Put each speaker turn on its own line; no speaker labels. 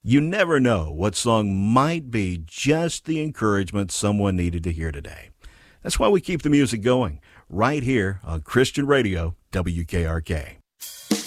You never know what song might be just the encouragement someone needed to hear today. That's why we keep the music going right here on Christian Radio, WKRK.